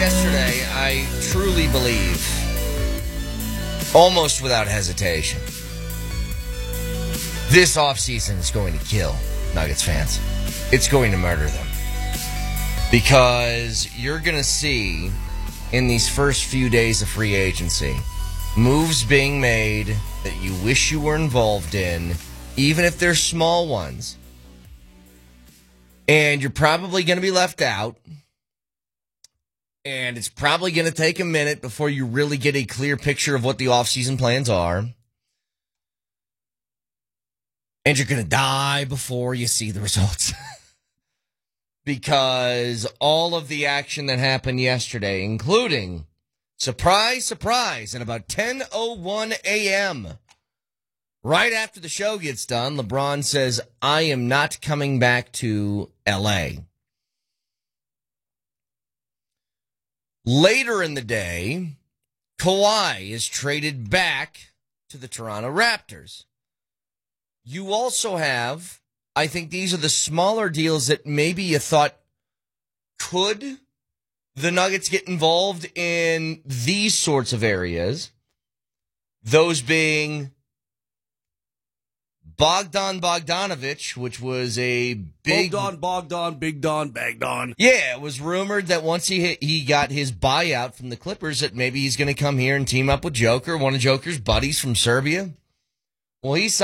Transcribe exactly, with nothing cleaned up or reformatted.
yesterday, I truly believe, almost without hesitation, this offseason is going to kill Nuggets fans. It's going to murder them. Because you're going to see, in these first few days of free agency, moves being made that you wish you were involved in, even if they're small ones. And you're probably going to be left out. And it's probably going to take a minute before you really get a clear picture of what the offseason plans are. And you're going to die before you see the results. Because all of the action that happened yesterday, including, surprise, surprise, at about ten oh one a.m., right after the show gets done, LeBron says, I am not coming back to L A. Later in the day, Kawhi is traded back to the Toronto Raptors. You also have, I think these are the smaller deals that maybe you thought, could the Nuggets get involved in these sorts of areas? Those being Bogdan Bogdanović, which was a big... Bogdan, Bogdan, Big Don, Bagdon. Yeah, it was rumored that once he hit, he got his buyout from the Clippers, that maybe he's going to come here and team up with Joker, one of Joker's buddies from Serbia. Well, he